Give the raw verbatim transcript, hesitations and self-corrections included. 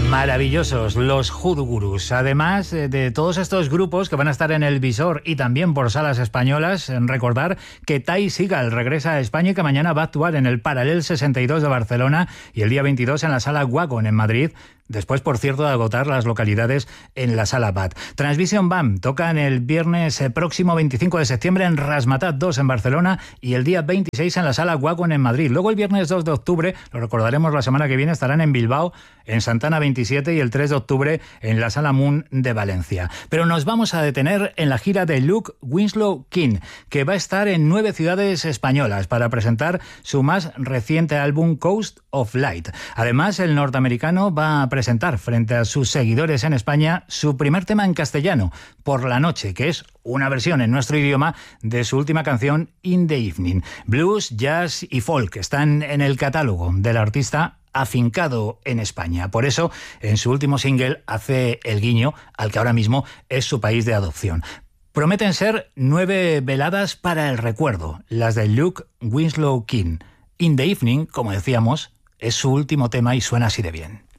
Maravillosos los Hoodoo Gurus. Además de todos estos grupos que van a estar en el visor y también por salas españolas, recordar que Ty Segall regresa a España y que mañana va a actuar en el Paral·lel sesenta y dos de Barcelona y el día veintidós en la Sala Wagon en Madrid. Después, por cierto, de agotar las localidades en la Sala Bat. Transvision B A M tocan el viernes próximo veinticinco de septiembre en Razzmatazz dos en Barcelona y el día veintiséis en la Sala Wagon en Madrid. Luego el viernes dos de octubre, lo recordaremos la semana que viene, estarán en Bilbao, en Santana veintisiete y el tres de octubre en la Sala Moon de Valencia. Pero nos vamos a detener en la gira de Luke Winslow King, que va a estar en nueve ciudades españolas para presentar su más reciente álbum Coast of Light. Además, el norteamericano va a presentar frente a sus seguidores en España su primer tema en castellano, Por la noche, que es una versión en nuestro idioma de su última canción In the Evening. Blues, jazz y folk están en el catálogo del artista afincado en España. Por eso, en su último single hace el guiño al que ahora mismo es su país de adopción. Prometen ser nueve veladas para el recuerdo, las de Luke Winslow King. In the Evening, como decíamos, es su último tema y suena así de bien.